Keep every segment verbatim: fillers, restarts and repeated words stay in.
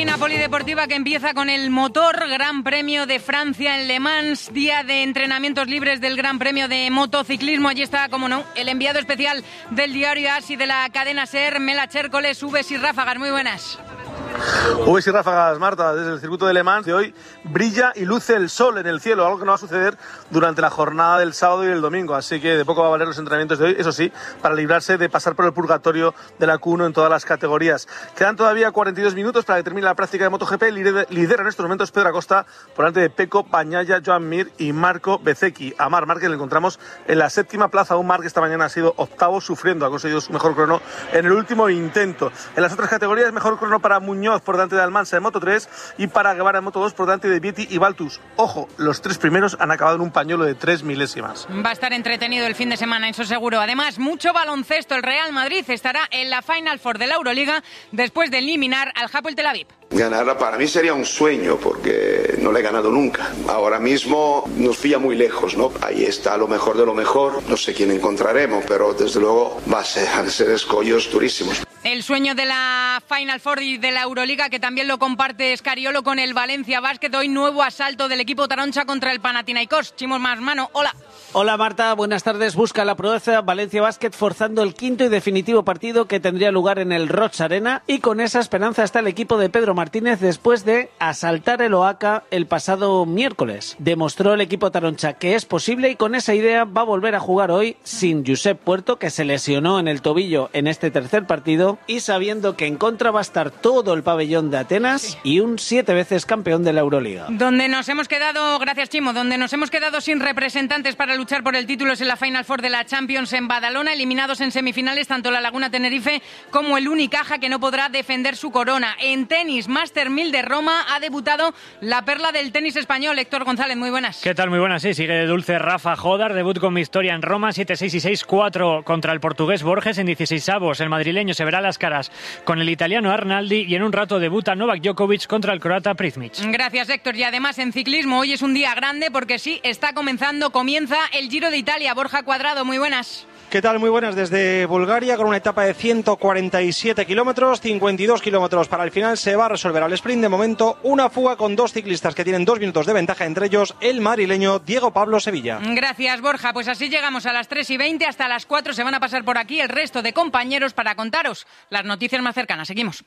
máquina polideportiva que empieza con el motor. Gran Premio de Francia en Le Mans, día de entrenamientos libres del Gran Premio de motociclismo. Allí está, como no, el enviado especial del diario A S y de la cadena SER, Mela Chércoles. Ubes y ráfagas, muy buenas. Ubes y ráfagas, Marta, desde el circuito de Le Mans de hoy brilla y luce el sol en el cielo, algo que no va a suceder durante la jornada del sábado y el domingo, así que de poco va a valer los entrenamientos de hoy, eso sí, para librarse de pasar por el purgatorio de la Q uno en todas las categorías. Quedan todavía cuarenta y dos minutos para que termine la práctica de MotoGP. Lidera en estos momentos Pedro Acosta por delante de Pecco Bagnaia, Joan Mir y Marco Bezzecchi. A Marc Márquez le encontramos en la séptima plaza, un Marc que esta mañana ha sido octavo sufriendo, ha conseguido su mejor crono en el último intento. En las otras categorías, mejor crono para Muñoz por delante de Almansa en Moto tres y para Guevara en Moto dos por delante de Vietti y Baltus. Ojo, los tres primeros han acabado en un pañuelo de tres milésimas. Va a estar entretenido el fin de semana, eso seguro. Además, mucho baloncesto. El Real Madrid estará en la Final Four de la Euroliga después de eliminar al Hapoel Tel Aviv. Ganarla para mí sería un sueño porque no le he ganado nunca. Ahora mismo nos pilla muy lejos, ¿no? Ahí está lo mejor de lo mejor. No sé quién encontraremos, pero desde luego va a ser, van a ser escollos durísimos. El sueño de la Final Four y de la Euroliga, que también lo comparte Scariolo con el Valencia Basket. Hoy nuevo asalto del equipo taroncha contra el Panathinaikos. Chimos más mano, hola. Hola Marta, buenas tardes. Busca la proeza Valencia Basket forzando el quinto y definitivo partido que tendría lugar en el Roig Arena, y con esa esperanza está el equipo de Pedro Martínez después de asaltar el Oaca el pasado miércoles. Demostró el equipo taroncha que es posible y con esa idea va a volver a jugar hoy sin Josep Puerto, que se lesionó en el tobillo en este tercer partido, y sabiendo que en contra va a estar todo el pabellón de Atenas y un siete veces campeón de la Euroliga. Donde nos hemos quedado, gracias Chimo, donde nos hemos quedado sin representantes para luchar por el título es en la Final Four de la Champions en Badalona, eliminados en semifinales tanto la Laguna Tenerife como el Unicaja, que no podrá defender su corona. En tenis, Master mil de Roma, ha debutado la perla del tenis español, Héctor González, muy buenas. ¿Qué tal? Muy buenas, sí, sigue de dulce Rafa Jodar, debut con victoria en Roma, siete seis y seis cuatro contra el portugués Borges en dieciseisavos. El madrileño se verá las caras con el italiano Arnaldi y en un rato debuta Novak Djokovic contra el croata Pricmic. Gracias, Héctor. Y además en ciclismo hoy es un día grande porque sí, está comenzando, comienza el Giro de Italia. Borja Cuadrado, muy buenas. ¿Qué tal? Muy buenas desde Bulgaria, con una etapa de ciento cuarenta y siete kilómetros, cincuenta y dos kilómetros para el final. Se va a resolver al sprint. De momento, una fuga con dos ciclistas que tienen dos minutos de ventaja, entre ellos el madrileño Diego Pablo Sevilla. Gracias, Borja. Pues así llegamos a las tres y veinte, hasta las cuatro se van a pasar por aquí el resto de compañeros para contaros las noticias más cercanas. Seguimos.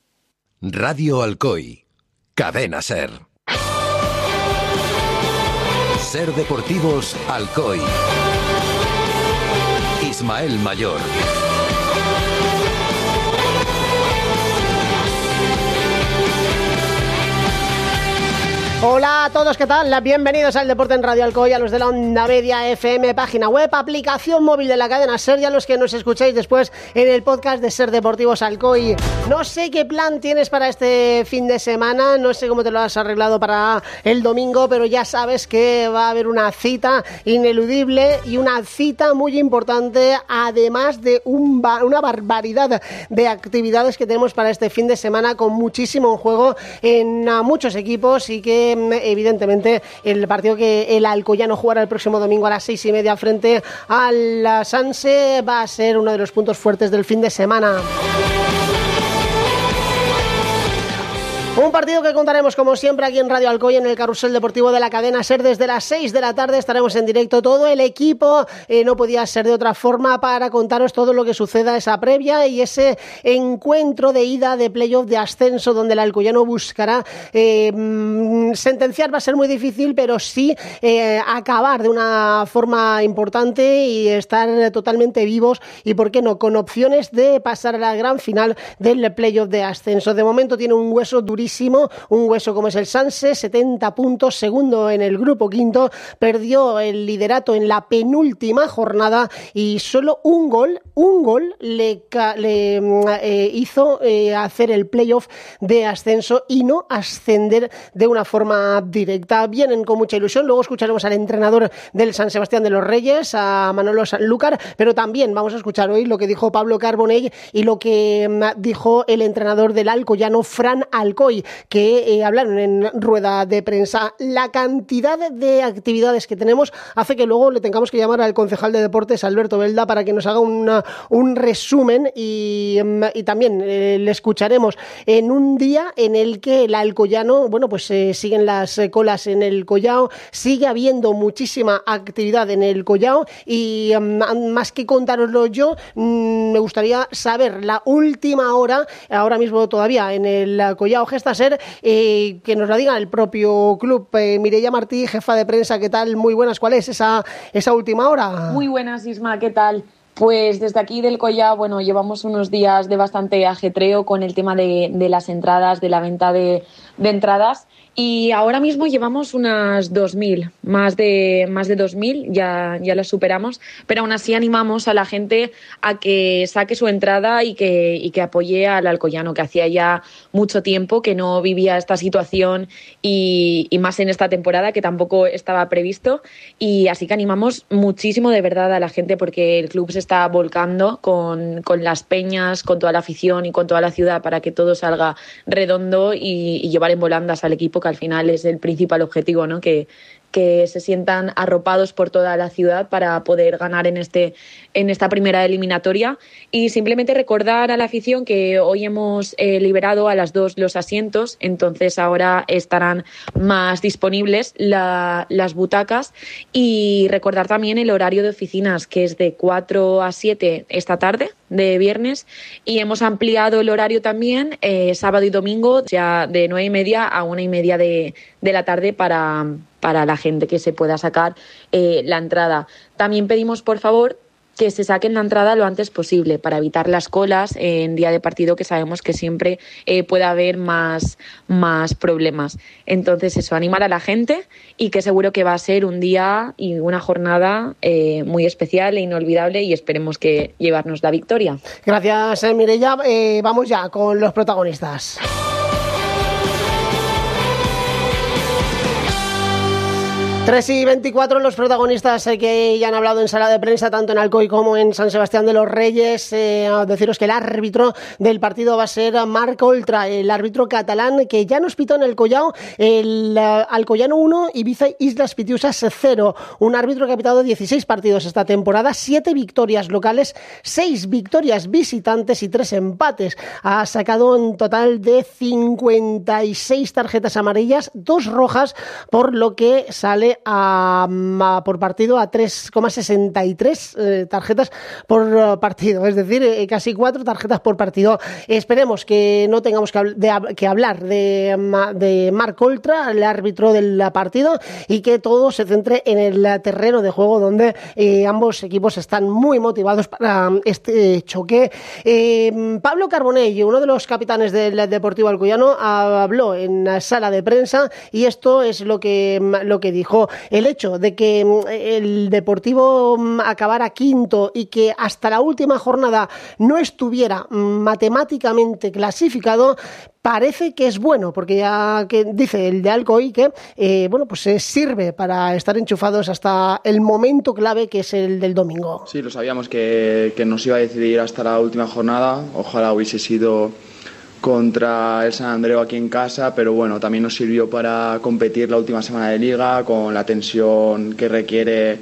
Radio Alcoy, Cadena SER. SER Deportivos Alcoy. Ismael Mayor. Hola a todos, ¿qué tal? Bienvenidos al Deporte en Radio Alcoy, a los de la Onda Media F M, página web, aplicación móvil de la cadena SER, y a los que nos escucháis después en el podcast de SER Deportivos Alcoy. No sé qué plan tienes para este fin de semana, no sé cómo te lo has arreglado para el domingo, pero ya sabes que va a haber una cita ineludible y una cita muy importante, además de un ba- una barbaridad de actividades que tenemos para este fin de semana, con muchísimo en juego en uh, muchos equipos, y que evidentemente el partido que el Alcoyano jugará el próximo domingo a las seis y media frente al Sanse va a ser uno de los puntos fuertes del fin de semana. Un partido que contaremos como siempre aquí en Radio Alcoy, en el carrusel deportivo de la cadena SER. Desde las seis de la tarde estaremos en directo todo el equipo, eh, no podía ser de otra forma, para contaros todo lo que suceda esa previa y ese encuentro de ida de playoff de ascenso, donde el Alcoyano buscará eh, sentenciar. Va a ser muy difícil, pero sí eh, acabar de una forma importante y estar totalmente vivos, y por qué no, con opciones de pasar a la gran final del playoff de ascenso. De momento tiene un hueso durísimo, un hueso como es el Sanse, setenta puntos, segundo en el grupo quinto, perdió el liderato en la penúltima jornada y solo un gol, un gol le, le eh, hizo eh, hacer el playoff de ascenso y no ascender de una forma directa. Vienen con mucha ilusión. Luego escucharemos al entrenador del San Sebastián de los Reyes, a Manolo Sanlúcar, pero también vamos a escuchar hoy lo que dijo Pablo Carbonell y lo que dijo el entrenador del Alcoyano, Fran Alcoy. Alcoy, que eh, hablaron en rueda de prensa. La cantidad de actividades que tenemos hace que luego le tengamos que llamar al concejal de deportes, Alberto Belda, para que nos haga una, un resumen y, y también eh, le escucharemos en un día en el que el alcoyano, bueno, pues eh, siguen las eh, colas en el Collao, sigue habiendo muchísima actividad en el Collao y um, más que contároslo yo, um, me gustaría saber la última hora, ahora mismo todavía en el Collao Gestaser, eh, que nos la diga el propio club. Eh, Mireia Martí, jefa de prensa, ¿qué tal? Muy buenas, ¿cuál es esa, esa última hora? Muy buenas, Isma, ¿qué tal? Pues desde aquí del Collao, bueno, llevamos unos días de bastante ajetreo con el tema de, de las entradas, de la venta de, de entradas. Y ahora mismo llevamos unas dos mil, más de, más de dos mil, ya, ya las superamos, pero aún así animamos a la gente a que saque su entrada y que, y que apoye al alcoyano, que hacía ya mucho tiempo que no vivía esta situación y, y más en esta temporada que tampoco estaba previsto. Y así que animamos muchísimo de verdad a la gente porque el club se está volcando con, con las peñas, con toda la afición y con toda la ciudad para que todo salga redondo y, y llevar en volandas al equipo, que al final es el principal objetivo, ¿no? Que, que se sientan arropados por toda la ciudad para poder ganar en este en esta primera eliminatoria. Y simplemente recordar a la afición que hoy hemos eh, liberado a las dos los asientos, entonces ahora estarán más disponibles la, las butacas, y recordar también el horario de oficinas, que es de cuatro a siete esta tarde de viernes, y hemos ampliado el horario también eh, sábado y domingo, ya de nueve y media a una y media de, de la tarde para, para la gente que se pueda sacar eh, la entrada. También pedimos, por favor, que se saquen la entrada lo antes posible para evitar las colas en día de partido, que sabemos que siempre eh, puede haber más, más problemas. Entonces eso, animar a la gente, y que seguro que va a ser un día y una jornada eh, muy especial e inolvidable, y esperemos que llevarnos la victoria. Gracias, eh, Mireia. Eh, vamos ya con los protagonistas. tres y veinticuatro, los protagonistas eh, que ya han hablado en sala de prensa, tanto en Alcoy como en San Sebastián de los Reyes. Eh, deciros que el árbitro del partido va a ser Marc Oltra, el árbitro catalán que ya nos pitó en el Collao el uh, Alcoyano uno, Ibiza Islas Pitiusas cero. Un árbitro que ha pitado dieciséis partidos esta temporada, siete victorias locales, seis victorias visitantes y tres empates. Ha sacado un total de cincuenta y seis tarjetas amarillas, dos rojas, por lo que sale A, a, por partido a tres coma sesenta y tres eh, tarjetas por uh, partido, es decir, eh, casi cuatro tarjetas por partido. Esperemos que no tengamos que, hab- de, que hablar de, de Marc Oltra, el árbitro del partido, y que todo se centre en el terreno de juego, donde eh, ambos equipos están muy motivados para este choque. Eh, Pablo Carbonell, uno de los capitanes del Deportivo Alcoyano, habló en la sala de prensa, y esto es lo que, lo que dijo. El hecho de que el Deportivo acabara quinto y que hasta la última jornada no estuviera matemáticamente clasificado parece que es bueno, porque ya que dice el de Alcoy que eh, bueno, pues eh, sirve para estar enchufados hasta el momento clave, que es el del domingo. Sí, lo sabíamos que, que nos iba a decidir hasta la última jornada. Ojalá hubiese sido contra el San Andreu aquí en casa, pero bueno, también nos sirvió para competir la última semana de liga con la tensión que requiere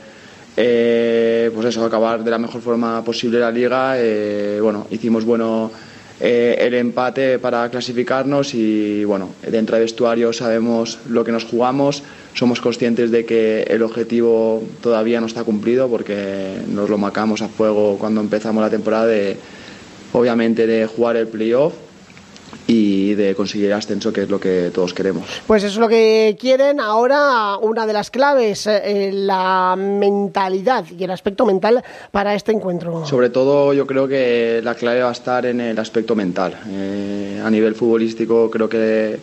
eh, pues eso, acabar de la mejor forma posible la liga. Eh, bueno, hicimos bueno eh, el empate para clasificarnos, y bueno, dentro del vestuario sabemos lo que nos jugamos, somos conscientes de que el objetivo todavía no está cumplido, porque nos lo marcamos a fuego cuando empezamos la temporada, de, obviamente de jugar el playoff y de conseguir el ascenso, que es lo que todos queremos. Pues eso es lo que quieren. Ahora, una de las claves, eh, la mentalidad y el aspecto mental para este encuentro. Sobre todo, yo creo que la clave va a estar en el aspecto mental. Eh, a nivel futbolístico, creo que